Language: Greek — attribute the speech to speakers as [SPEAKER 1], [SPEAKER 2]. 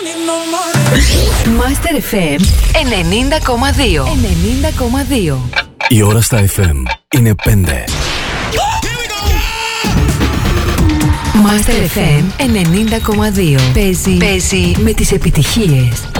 [SPEAKER 1] Master FM 90,2. 90,2.
[SPEAKER 2] Η ώρα στα FM είναι 5.
[SPEAKER 1] Master FM 90,2. Παίζει με τις επιτυχίες.